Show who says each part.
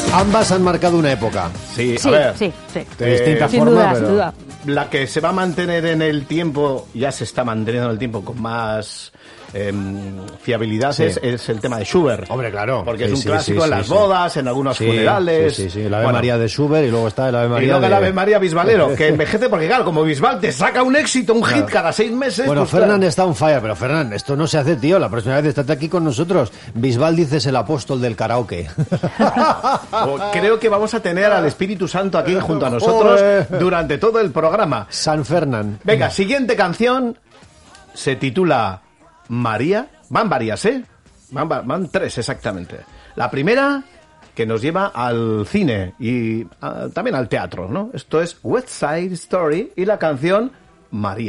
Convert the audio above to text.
Speaker 1: Ambas han marcado una época.
Speaker 2: Sí,
Speaker 3: Sí,
Speaker 2: a ver.
Speaker 3: sí.
Speaker 1: De distinta
Speaker 3: Sin
Speaker 1: forma,
Speaker 3: duda,
Speaker 1: pero...
Speaker 3: sin duda.
Speaker 2: La que se va a mantener en el tiempo, ya se está manteniendo en el tiempo con más fiabilidad,
Speaker 1: Sí.
Speaker 2: es el tema de Schubert.
Speaker 1: Hombre, claro.
Speaker 2: Porque
Speaker 1: Sí,
Speaker 2: es un
Speaker 1: sí,
Speaker 2: clásico
Speaker 1: sí,
Speaker 2: en
Speaker 1: sí,
Speaker 2: las
Speaker 1: sí.
Speaker 2: bodas, en algunos funerales.
Speaker 1: Sí, sí, el Ave
Speaker 2: Bueno,
Speaker 1: María de Schubert y luego está el Ave
Speaker 2: y
Speaker 1: María
Speaker 2: luego el
Speaker 1: de...
Speaker 2: Ave María Bisbalero, que envejece porque, claro, como Bisbal te saca un éxito, un hit cada 6 meses.
Speaker 1: Bueno,
Speaker 2: pues,
Speaker 1: Fernán
Speaker 2: claro.
Speaker 1: está on fire, pero Fernán, esto no se hace, tío. La próxima vez estate aquí con nosotros. Bisbal dices el apóstol del karaoke.
Speaker 2: Creo que vamos a tener al Espíritu Santo aquí junto a nosotros
Speaker 1: Joder.
Speaker 2: durante todo el programa.
Speaker 1: San Fernán.
Speaker 2: Venga, siguiente canción se titula María. Van varias, ¿eh? Van 3 exactamente. La primera que nos lleva al cine y también al teatro, ¿no? Esto es West Side Story y la canción María.